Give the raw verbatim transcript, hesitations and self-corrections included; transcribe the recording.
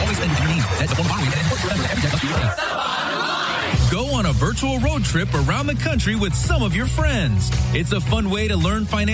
Always spend with your needs. That's the one borrowing. And remember, every debt must be repaid. Go on a virtual road trip around the country with some of your friends. It's a fun way to learn financial